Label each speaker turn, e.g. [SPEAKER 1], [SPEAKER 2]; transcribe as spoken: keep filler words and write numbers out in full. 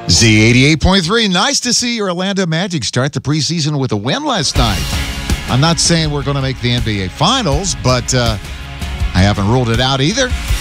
[SPEAKER 1] Z eighty-eight point three. Nice to see your Orlando Magic start the preseason with a win last night. I'm not saying we're going to make the N B A Finals, but uh, I haven't ruled it out either.